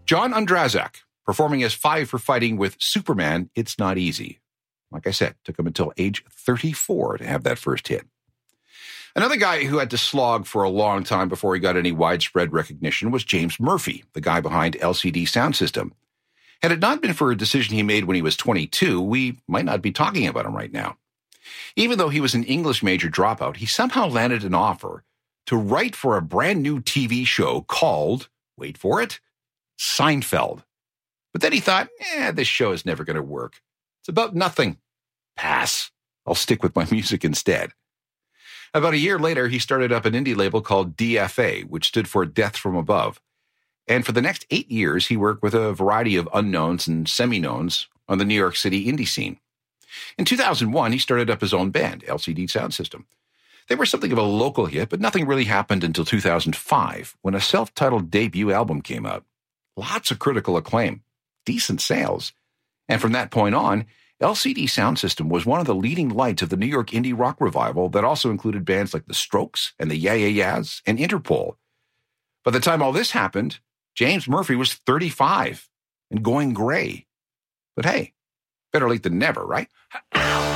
John Ondrazak, performing as Five for Fighting with Superman, It's Not Easy. Like I said, took him until age 34 to have that first hit. Another guy who had to slog for a long time before he got any widespread recognition was James Murphy, the guy behind LCD Soundsystem. Had it not been for a decision he made when he was 22, we might not be talking about him right now. Even though he was an English major dropout, he somehow landed an offer to write for a brand new TV show called, wait for it, Seinfeld. But then he thought, this show is never going to work. It's about nothing. Pass. I'll stick with my music instead. About a year later, he started up an indie label called DFA, which stood for Death from Above. And for the next 8 years, he worked with a variety of unknowns and semi-knowns on the New York City indie scene. In 2001, he started up his own band, LCD Soundsystem. They were something of a local hit, but nothing really happened until 2005, when a self-titled debut album came out. Lots of critical acclaim, decent sales. And from that point on, LCD Soundsystem was one of the leading lights of the New York indie rock revival that also included bands like The Strokes and the Yeah Yeah Yeahs and Interpol. By the time all this happened, James Murphy was 35 and going gray. But hey, better late than never, right?